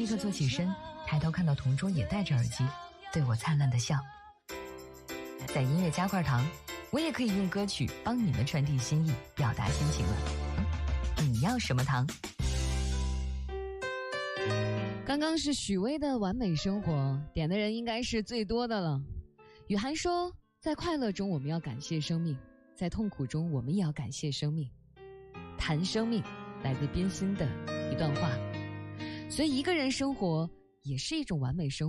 立刻坐起身，抬头看到同桌也戴着耳机，对我灿烂的笑。在音乐加块糖，我也可以用歌曲帮你们传递心意，表达心情了。你要什么糖？刚刚是许巍的完美生活，点的人应该是最多的了。雨涵说，在快乐中我们要感谢生命，在痛苦中我们也要感谢生命。谈生命，来自边心的一段话。所以一个人生活也是一种完美生活。